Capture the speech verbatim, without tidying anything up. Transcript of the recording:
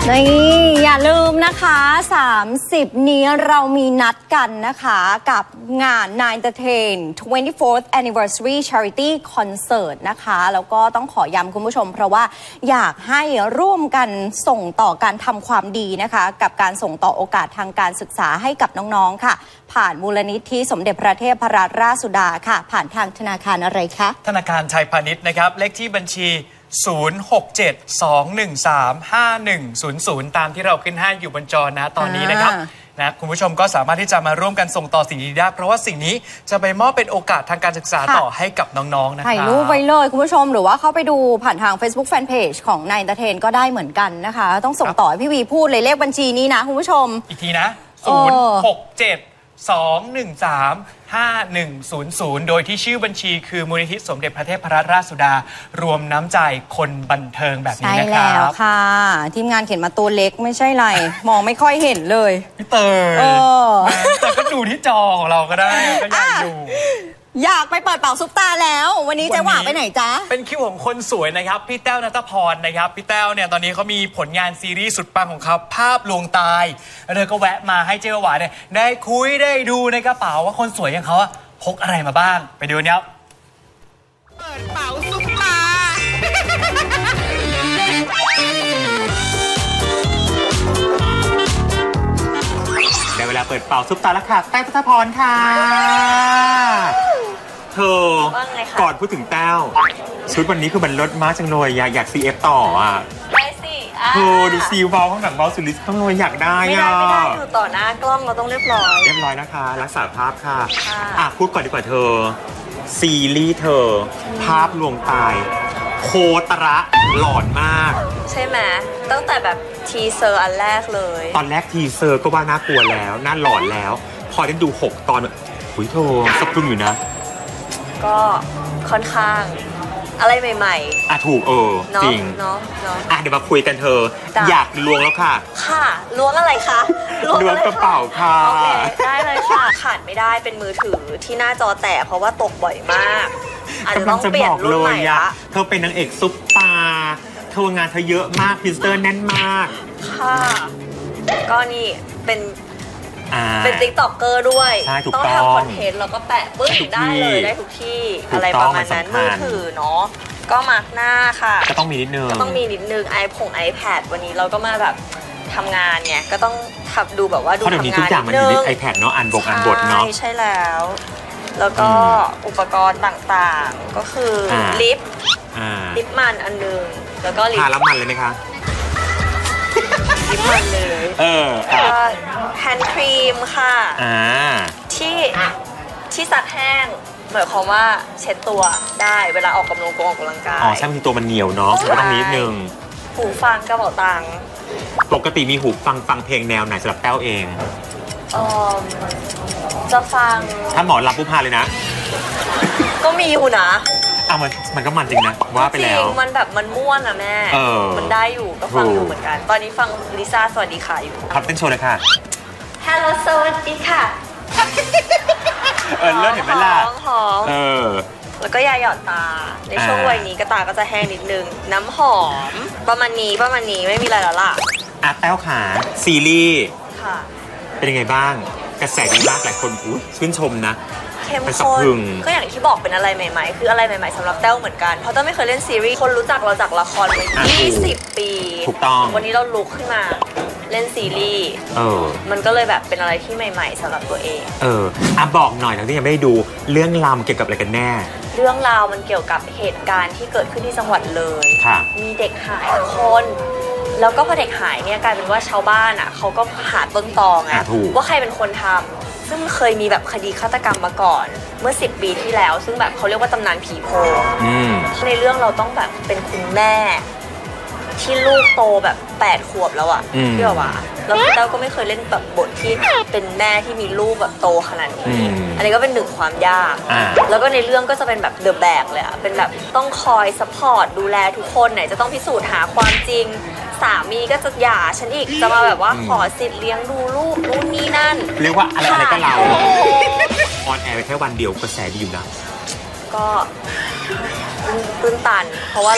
นี่อย่าลืมนะคะสามสิบนี้เรามีนัดกันนะคะกับงาน Nine Entertain twenty-fourth Anniversary Charity Concert นะคะแล้วก็ต้องขอย้ำคุณผู้ชมเพราะว่าอยากให้ร่วมกันส่งต่อการทำความดีนะคะกับการส่งต่อโอกาสทางการศึกษาให้กับน้องๆค่ะผ่านมูลนิธิสมเด็จพระเทพรัตนราชสุดาค่ะผ่านทางธนาคารอะไรคะธนาคารไทยพาณิชย์นะครับเลขที่บัญชีศูนย์ หก เจ็ด สอง หนึ่ง สาม ห้า หนึ่ง ศูนย์ ศูนย์ ตามที่เราขึ้นให้อยู่บนจอนะตอนนี้นะครับนะคุณผู้ชมก็สามารถที่จะมาร่วมกันส่งต่อสิ่งนี้ได้เพราะว่าสิ่งนี้จะไปมอบเป็นโอกาสทางการศึกษาต่อให้กับน้องๆนะครับถ่ายรูปไว้เลยคุณผู้ชมหรือว่าเข้าไปดูผ่านทาง Facebook Fanpage ของ Nine Entertain ก็ได้เหมือนกันนะคะต้องส่งต่อให้พี่วีพูดเลยเลขบัญชีนี้นะคุณผู้ชมอีกทีนะศูนย์ หก เจ็ด สอง หนึ่ง สาม ห้า หนึ่ง ศูนย์ ศูนย์ โดยที่ชื่อบัญชีคือมูลนิธิสมเด็จพระเทพรัตนราชสุดารวมน้ำใจคนบันเทิงแบบนี้นะครับใช่แล้วค่ะทีมงานเขียนมาตัวเล็กไม่ใช่ไร มองไม่ค่อยเห็นเลยพี่เตยแต่ก็ดูที่จอของเราก็ได้ก็อยากดูอยากไปเปิดเป่าซุปตาแล้ววันนี้เจ๊หว่าไปไหนจ๊ะเป็นคิวของคนสวยนะครับพี่แต้วณัฐพรนะครับพี่แต้วเนี่ยตอนนี้เขามีผลงานซีรีส์สุดปังของเขาภาพลวงตายแล้วเธอก็แวะมาให้เจ๊หว่าเนี่ยได้คุยได้ดูในกระเป๋าว่าคนสวยอย่างเขาพกอะไรมาบ้างไปดูเนี่ยเปิดเป่าซุปตาได้เวลาเปิดเป่าซุปตาแล้วค่ะแต้วณัฐพรค่ะเธอก่อนพูดถึงแต้วชุดวันนี้คือมันลดมากจังเลยอยากอยากซีเอฟต่ออ่ะได้สิเธอดูซีวอลข้างหลังวอลสุดฤทธิ์ต้องเลยอยากได้ไม่ได้ไม่ได้อยู่ต่อหน้ากล้องเราต้องเรียบร้อยเรียบร้อยนะคะรักษาภาพค่ะอ่ะพูดก่อนดีกว่าเธอซีรีส์เธอภาพลวงตายโคตระหลอนมากใช่ไหมตั้งแต่แบบทีเซอร์อันแรกเลยตอนแรกทีเซอร์ก็ว่าน่ากลัวแล้วน่าหลอนแล้วพอได้ดูหกตอนหุยโธ่สะพรึงอยู่นะก็ค่อนข้างอะไรใหม่ๆอ่ะถูกเออจริงเนาะเนาะอ่ะเดี๋ยวมาคุยกันเธออยากลวงแล้วค่ะค่ะล้วงอะไรคะล้วงกระเป๋าค่ะโอเคได้เลยค่ะขาดไม่ได้เป็นมือถือที่หน้าจอแตกเพราะว่าตกบ่อยมากอาจจะต้องเปลี่ยนรุ่นใหม่ละเธอเป็นนางเอกซุปตาเธองานเธอเยอะมากพิสเตอร์แน่นมากค่ะก็นี่เป็นเป็นติ๊กต็อกเกอร์ด้วยต้องทำคอนเทนต์แล้วก็แปะปึ๊บได้เลยได้ทุกที่อะไรประมาณนั้นมือถือเนาะก็มาร์กหน้าค่ะก็ต้องมีนิดนึงก็ต้องมีนิดนึงไอผง iPad วันนี้เราก็มาแบบทำงานไงก็ต้องทับดูแบบว่าดูทำงานนิดนึงทุกอย่างมันอยู่ใน iPad เนาะอ่านบทอ่านบทเนาะใช่แล้วแล้วก็อุปกรณ์ต่างๆก็คือลิปลิปมันอันนึงแล้วก็ลิปทาแล้วมันเลยไหมคะลิปมันเลยเออแฮนด์ครีมค่ะที่ที่ซักแห้งหมายความว่าเช็ดตัวได้เวลาออกกำลังกายออกกำลังกายอ๋อใช่บางทีตัวมันเหนียวเนาะก็ต้องนิดนึงหูฟังกระเป๋าตังค์ปกติมีหูฟังฟังเพลงแนวไหนสำหรับแต้วเองจะฟังถ้าหมอรับปุ๊บพาเลยนะก็มีอยู่นะอ่ะมันมันก็มันจริงนะว่าไปแล้วมันแบบมันม่วนอะแม่มันได้อยู่ก็ฟังอยู่เหมือนกันตอนนี้ฟังลิซ่าสวัสดีค่ะอยู่ครับเต้นโชว์เลยค่ะฮัลโหลสวัสดีค่ะเออเลิศเห็นไหมล่ะหอมเออแล้วก็ยาหยอดตาในช่วงวัยนี้ก็ตาก็จะแห้งนิดนึงน้ำหอมประมาณนี้ประมาณนี้ไม่มีอะไรแล้วล่ะอ่ะแต้วขาซีรีส์ค่ะเป็นยังไงบ้างกระแสดีมากหลายคนอุ้ยชื่นชมนะเข้มข้นก็อย่างที่บอกเป็นอะไรใหม่ๆคืออะไรใหม่ๆสำหรับแต้วเหมือนกันเพราะแต้วไม่เคยเล่นซีรีส์คนรู้จักเราจากละครมายี่สิบปีถูกต้องวันนี้เราลุกขึ้นมาเล่นซีรีส์เออมันก็เลยแบบเป็นอะไรที่ใหม่ๆสำหรับตัวเองเอออ่ะบอกหน่อยทั้งที่ยังไม่ได้ดูเรื่องราวเกี่ยวกับอะไรกันแน่เรื่องราวมันเกี่ยวกับเหตุการณ์ที่เกิดขึ้นที่จังหวัดเลยมีเด็กหายคนแล้วก็พอเด็กหายเนี่ยกลายเป็นว่าชาวบ้านอ่ะเขาก็หาต้นตอไงว่าใครเป็นคนทำซึ่งเคยมีแบบคดีฆาตกรรมมาก่อนเมื่อสิบปีที่แล้วซึ่งแบบเขาเรียกว่าตำนานผีโพงในเรื่องเราต้องแบบเป็นคุณแม่ที่ลูกโตแบบแปดขวบแล้วอ่ะพี่ว่าแล้วพี่เต้าก็ไม่เคยเล่นแบบบทที่เป็นแม่ที่มีลูกแบบโตขนาดนี้อันนี้ก็เป็นหนึ่งความยากแล้วก็ในเรื่องก็จะเป็นแบบเดอะแบกเลยอ่ะเป็นแบบต้องคอยซัพพอร์ตดูแลทุกคนไหนจะต้องพิสูจน์หาความจริงสามีก็จะหย่าฉันอีกจะมาแบบว่าขอสิทธิ์เลี้ยงดูลูกนู่นนี่นั่นเรียกว่าอะไรอะไรก็เราออนแอร์ไปแค่วันเดียวกระแสดีอยู่นะก็ตื้นตันเพราะว่า